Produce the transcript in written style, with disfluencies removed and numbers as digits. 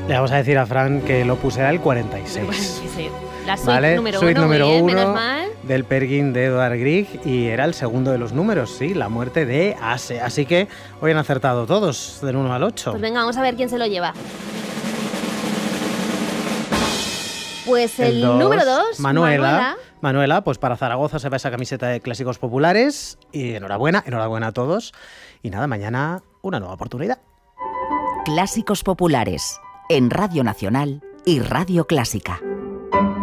Le vamos a decir a Fran que el Opus era el 46. Sí. La suite ¿Vale? número Suite 1, número muy bien, 1 menos mal. del Peer Gynt de Edvard Grieg y era el segundo de los números, sí, la muerte de Ase. Así que hoy han acertado todos, del 1 al 8. Pues venga, vamos a ver quién se lo lleva. Pues el dos, número 2, Manuela, pues para Zaragoza se va esa camiseta de Clásicos Populares y enhorabuena a todos. Y nada, mañana una nueva oportunidad. Clásicos Populares, en Radio Nacional y Radio Clásica.